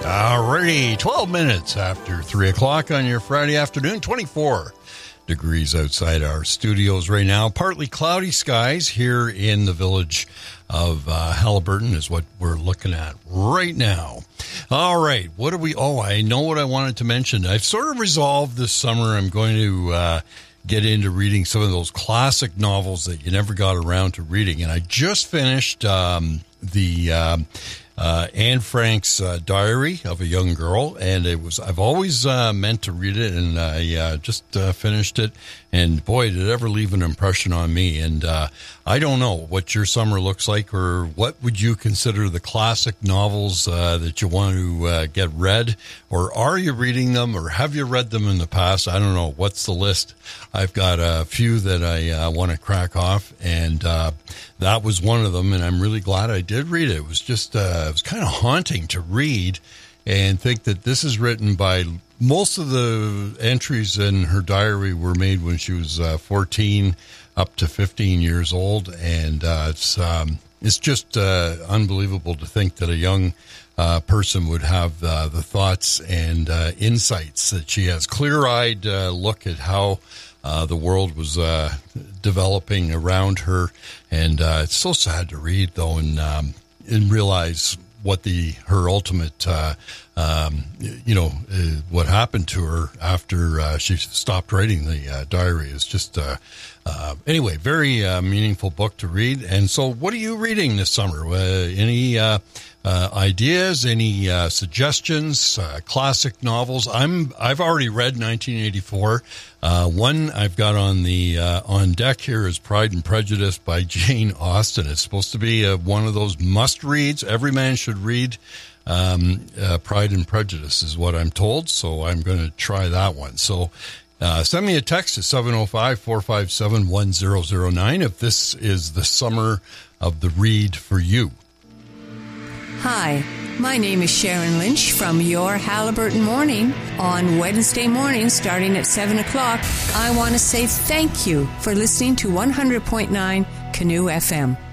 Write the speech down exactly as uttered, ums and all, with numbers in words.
Alrighty, twelve minutes after three o'clock on your Friday afternoon, twenty-four degrees outside our studios right now. Partly cloudy skies here in the village of uh, Haliburton is what we're looking at right now. All right, what do we, oh, I know what I wanted to mention. I've sort of resolved this summer I'm going to uh, get into reading some of those classic novels that you never got around to reading. And I just finished um, the... Um, Uh, Anne Frank's uh, Diary of a Young Girl, and it was, I've always uh, meant to read it, and I uh, just uh, finished it, and boy, did it ever leave an impression on me. And uh, I don't know what your summer looks like, or what would you consider the classic novels uh, that you want to uh, get read, or are you reading them, or have you read them in the past? I don't know. What's the list? I've got a few that I uh, want to crack off, and uh, that was one of them, and I'm really glad I did read it. It was just, uh, it was kind of haunting to read and think that this is written by, most of the entries in her diary were made when she was uh, fourteen up to fifteen years old, and uh, it's um, it's just uh, unbelievable to think that a young uh, person would have uh, the thoughts and uh, insights that she has. Clear-eyed uh, look at how Uh, the world was uh, developing around her, and uh, it's so sad to read, though, and um, and realize what the her ultimate, uh, um, you know, uh, what happened to her after uh, she stopped writing the uh, diary is just, uh, uh, anyway, very uh, meaningful book to read. And so, what are you reading this summer? Uh, any uh, uh, ideas? Any uh, suggestions? Uh, classic novels? I'm I've already read nineteen eighty-four. Uh, one I've got on the uh, on deck here is Pride and Prejudice by Jane Austen. It's supposed to be a, one of those must-reads. Every man should read um, uh, Pride and Prejudice is what I'm told, so I'm going to try that one. So uh, send me a text at seven oh five, four five seven, one oh oh nine if this is the summer of the read for you. Hi, my name is Sharon Lynch from Your Haliburton Morning. On Wednesday morning, starting at seven o'clock, I want to say thank you for listening to one hundred point nine Canoe F M.